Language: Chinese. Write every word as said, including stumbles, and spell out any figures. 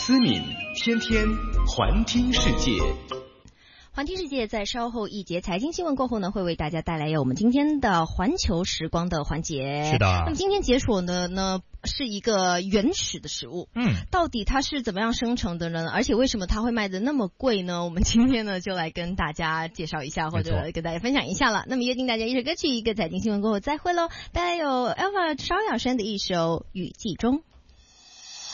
思敏天天环听世界。 环听世界在稍后一节财经新闻过后呢，会为大家带来有我们今天的环球时光的环节。 是的。 那么今天解锁的呢是一个原始的食物， 嗯， 到底它是怎么样生成的呢？而且为什么它会卖的那么贵呢？我们今天呢就来跟大家介绍一下，或者跟大家分享一下了。那么约定大家一首歌曲，一个财经新闻过后再会喽。大家有 Alpha 稍小声的一首《雨季中》。